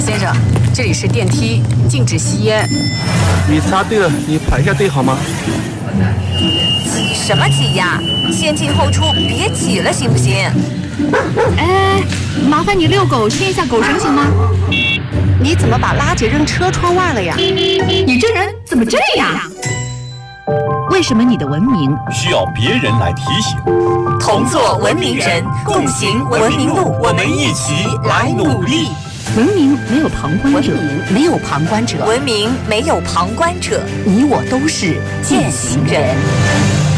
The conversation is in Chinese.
先生，这里是电梯，禁止吸烟。 你插队了，你排一下队好吗？ 挤什么挤呀？先进后出，别挤了，行不行？ 哎，麻烦你遛狗牵一下狗绳行吗？ 你怎么把垃圾扔车窗外了呀？ 你这人怎么这样？为什么你的文明需要别人来提醒？ 同做文明人，共行文明路，我们一起来努力。 文明没有旁观者， 没有旁观者， 文明没有旁观者， 你我都是践行人。